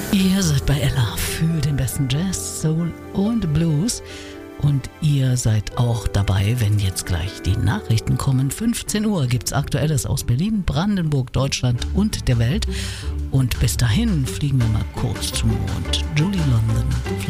Ihr seid bei Ella für den besten Jazz, Soul und Blues. Und ihr seid auch dabei, wenn jetzt gleich die Nachrichten kommen. 15 Uhr gibt's Aktuelles aus Berlin, Brandenburg, Deutschland und der Welt. Und bis dahin fliegen wir mal kurz zum Mond. Julie London.